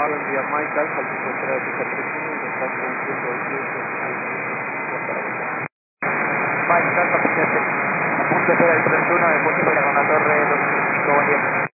Buen día, Mike Alfa, el tipo de pista 31, está conduciendo el curso al minuto para votar. Mike, Alfa, presente. A punto de ser el 31 de Puerto para con la torre 255, buen día.